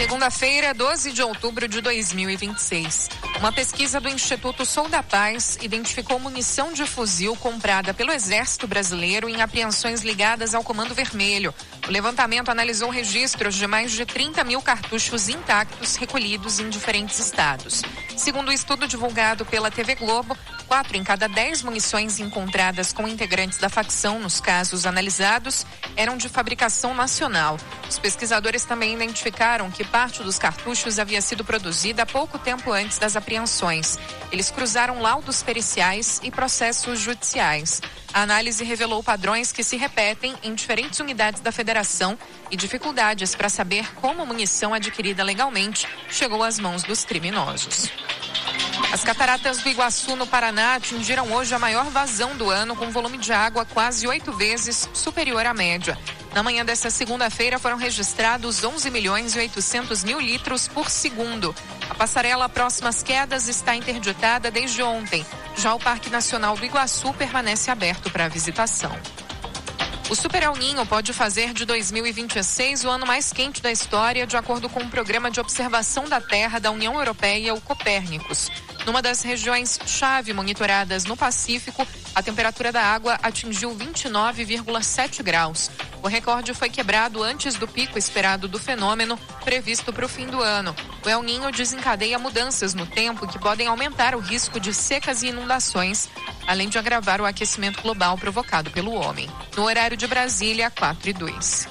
Segunda-feira, 12 de outubro de 2026. Uma pesquisa do Instituto Sou da Paz identificou munição de fuzil comprada pelo Exército Brasileiro em apreensões ligadas ao Comando Vermelho. O levantamento analisou registros de mais de 30 mil cartuchos intactos recolhidos em diferentes estados. Segundo o estudo divulgado pela TV Globo, 4 em cada 10 munições encontradas com integrantes da facção nos casos analisados eram de fabricação nacional. Os pesquisadores também identificaram que parte dos cartuchos havia sido produzida pouco tempo antes das apreensões. Eles cruzaram laudos periciais e processos judiciais. A análise revelou padrões que se repetem em diferentes unidades da federação e dificuldades para saber como a munição adquirida legalmente chegou às mãos dos criminosos. As cataratas do Iguaçu, no Paraná, atingiram hoje a maior vazão do ano, com volume de água quase 8 vezes superior à média. Na manhã desta segunda-feira foram registrados 11.800.000 litros por segundo. A passarela próxima às quedas está interditada desde ontem. Já o Parque Nacional do Iguaçu permanece aberto para visitação. O Super El Niño pode fazer de 2026 o ano mais quente da história, de acordo com o Programa de Observação da Terra da União Europeia, o Copérnicos. Numa das regiões-chave monitoradas no Pacífico, a temperatura da água atingiu 29,7 graus. O recorde foi quebrado antes do pico esperado do fenômeno, previsto para o fim do ano. O El Niño desencadeia mudanças no tempo que podem aumentar o risco de secas e inundações, além de agravar o aquecimento global provocado pelo homem. No horário de Brasília, 4:02.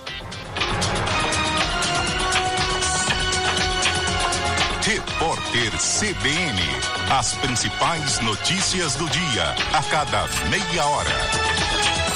Repórter CBN. As principais notícias do dia, a cada meia hora.